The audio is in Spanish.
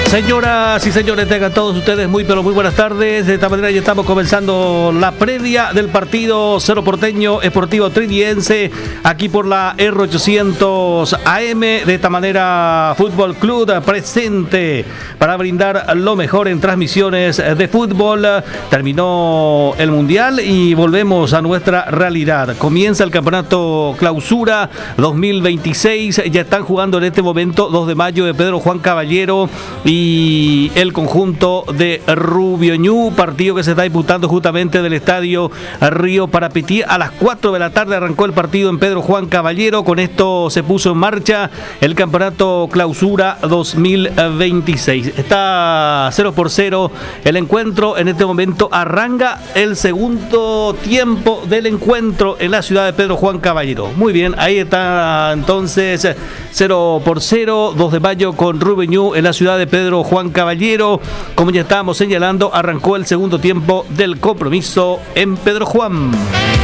Señoras y señores, tengan todos ustedes muy pero muy buenas tardes. De esta manera ya estamos comenzando la previa del partido Cerro Porteño Sportivo Trinidense aquí por la R800 AM. De esta manera Fútbol Club presente para brindar lo mejor en transmisiones de fútbol. Terminó el Mundial y volvemos a nuestra realidad. Comienza el campeonato Clausura 2026. Ya están jugando en este momento 2 de mayo de Pedro Juan Caballero y el conjunto de Rubio Ñu, partido que se está disputando justamente del estadio Río Parapetí. A las 4 de la tarde arrancó el partido en Pedro Juan Caballero. Con esto se puso en marcha el campeonato Clausura 2026. Está 0-0 el encuentro. En este momento arranca el segundo tiempo del encuentro en la ciudad de Pedro Juan Caballero. Muy bien, ahí está entonces 0-0, 2 de mayo con Rubio Ñu en la ciudad de Pedro Juan Caballero. Como ya estábamos señalando, arrancó el segundo tiempo del compromiso en Pedro Juan.